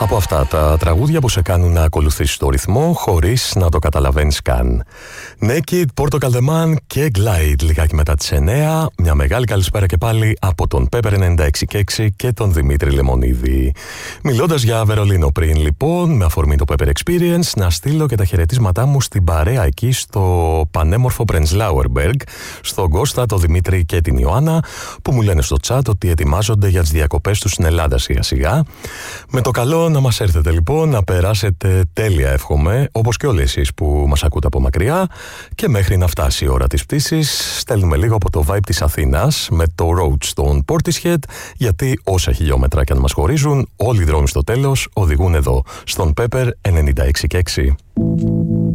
Από αυτά τα τραγούδια που σε κάνουν να ακολουθήσεις το ρυθμό χωρίς να το καταλαβαίνεις καν. Naked, Portugal The Man και Glide λιγάκι μετά τις 9. Μια μεγάλη καλησπέρα και πάλι από τον Pepper 96,6 και τον Δημήτρη Λεμονίδη. Μιλώντας για Βερολίνο πριν λοιπόν, με αφορμή το Pepper Experience, να στείλω και τα χαιρετίσματά μου στην παρέα εκεί στο πανέμορφο Prenzlauer Berg, στον Κώστα, τον Δημήτρη και την Ιωάννα, που μου λένε στο chat ότι ετοιμάζονται για τις διακοπές τους στην Ελλάδα σιγά σιγά. Με το καλό να μας έρθετε λοιπόν, να περάσετε τέλεια εύχομαι, όπως και όλοι εσείς που μας ακούτε από μακριά, και μέχρι να φτάσει η ώρα της πτήσης στέλνουμε λίγο από το vibe της Αθήνας με το Roadstone Portishead, γιατί όσα χιλιόμετρα και αν μας χωρίζουν, όλοι οι δρόμοι στο τέλος οδηγούν εδώ, στον Pepper 96,6.